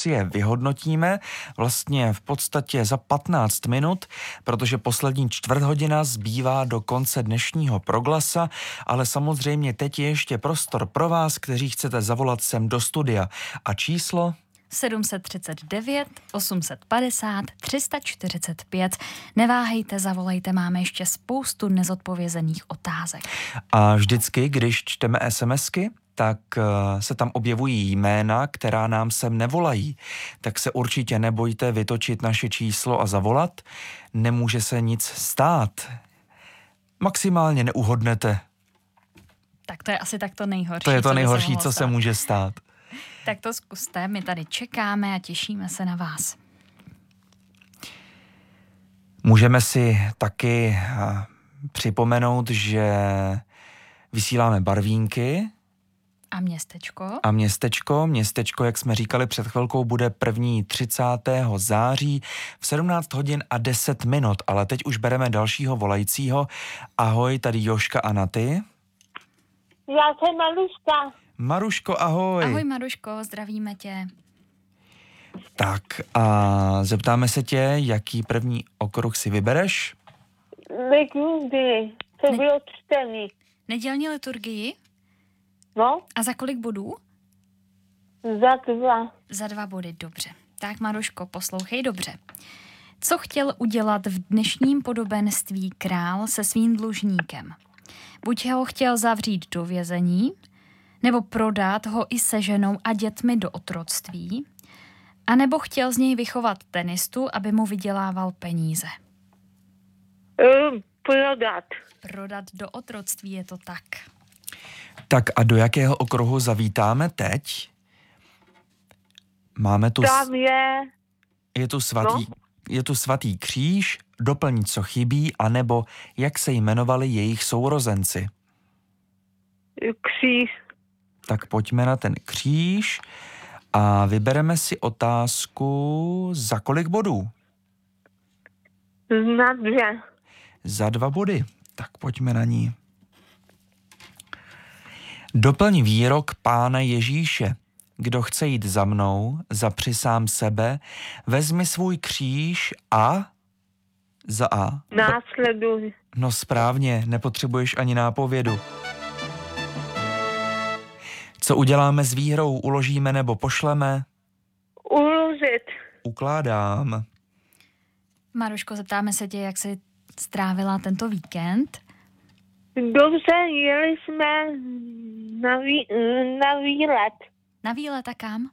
si je vyhodnotíme vlastně v podstatě za 15 minut, protože poslední čtvrthodina zbývá do konce dnešního proglasa, ale samozřejmě teď je ještě prostor pro vás, kteří chcete zavolat sem do studia. A číslo? 739 850 345. Neváhejte, zavolejte, máme ještě spoustu nezodpovězených otázek. A vždycky, když čteme SMSky, tak se tam objevují jména, která nám sem nevolají. Tak se určitě nebojte vytočit naše číslo a zavolat. Nemůže se nic stát. Maximálně neuhodnete. Tak to je asi tak to nejhorší. To je to co nejhorší, co se může stát. Tak to zkuste, my tady čekáme a těšíme se na vás. Můžeme si taky připomenout, že vysíláme barvínky. A městečko? A městečko, jak jsme říkali před chvilkou, bude 30. září v 17 hodin a 10 minut. Ale teď už bereme dalšího volajícího. Ahoj, tady Jožka a Naty. Já jsem Maruška. Maruško, ahoj. Ahoj Maruško, zdravíme tě. Tak a zeptáme se tě, jaký první okruh si vybereš? Nedělí. To bylo čtený. Nedělní liturgii? No, A za kolik bodů? za 2. Za 2 body, dobře. Tak Maruško, poslouchej dobře. Co chtěl udělat v dnešním podobenství král se svým dlužníkem? Buď ho chtěl zavřít do vězení, nebo prodat ho i se ženou a dětmi do otroctví, anebo chtěl z něj vychovat tenistu, aby mu vydělával peníze. Prodat. Prodat do otroctví, je to tak. Tak a do jakého okruhu zavítáme teď? Máme tu... Tam je Je tu svatý kříž, doplň, co chybí, anebo jak se jmenovali jejich sourozenci. kříž. Tak pojďme na ten kříž a vybereme si otázku za kolik bodů? Na 2. Za 2 body. Tak pojďme na ní. Doplň výrok Pána Ježíše. Kdo chce jít za mnou, zapři sám sebe, vezmi svůj kříž a... Za A. Následuj. No správně, nepotřebuješ ani nápovědu. Co uděláme s výhrou? Uložíme nebo pošleme? Uložit. Ukládám. Maruško, zeptáme se tě, jak jsi strávila tento víkend. Dobře, jeli jsme na výlet. Na výlet a kam?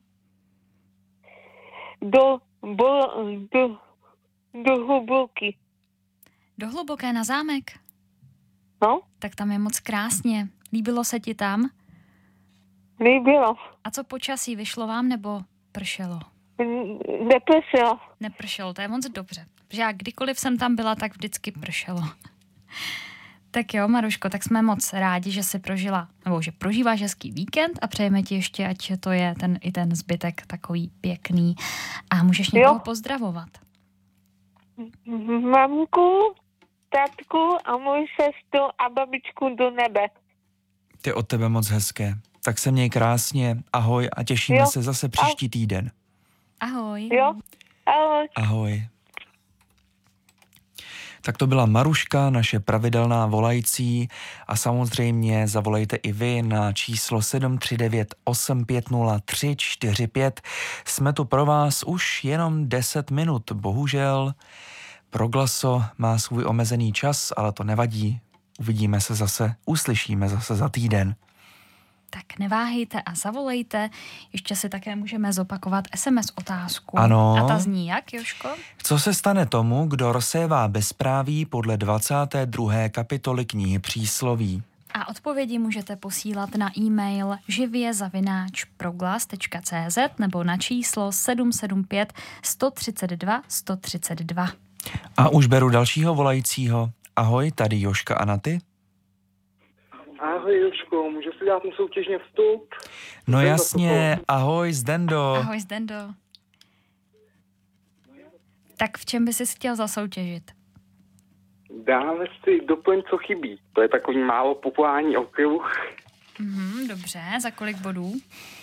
Do Hluboky. Do Hluboké na zámek? No, Tak tam je moc krásně. Líbilo se ti tam? líbilo. A co počasí, vyšlo vám nebo pršelo? Nepršelo. Nepršelo, to je moc dobře. Že já kdykoliv jsem tam byla, tak vždycky pršelo. Tak jo, Maruško, tak jsme moc rádi, že jsi prožila, nebo že prožíváš hezký víkend a přejeme ti ještě, ať to je ten zbytek takový pěkný. A můžeš někoho pozdravovat. Mamku, tatku a můj sestru a babičku do nebe. Ty od tebe moc hezké. Tak se měj krásně, ahoj a těšíme se zase příští týden. Ahoj. Jo, ahoj. Ahoj. Tak to byla Maruška, naše pravidelná volající a samozřejmě zavolejte i vy na číslo 739 850 345. Jsme tu pro vás už jenom 10 minut. Bohužel Proglaso má svůj omezený čas, ale to nevadí. Uvidíme se zase, uslyšíme zase za týden. Tak neváhejte a zavolejte. Ještě si také můžeme zopakovat SMS otázku. Ano. A ta zní jak, Jožko? Co se stane tomu, kdo rozsévá bezpráví podle 22. kapitoly knihy Přísloví? A odpovědi můžete posílat na e-mail živě@proglas.cz nebo na číslo 775 132 132. A už beru dalšího volajícího. Ahoj, tady Jožka a Naty. Ahoj Jožko, můžu si dát soutěžně vstup? No jasně, ahoj Zdendo. Ahoj Zdendo. Tak v čem by si chtěl zasoutěžit? Dáme si doplň, co chybí. To je takový málo populární okruh. Dobře, za kolik bodů?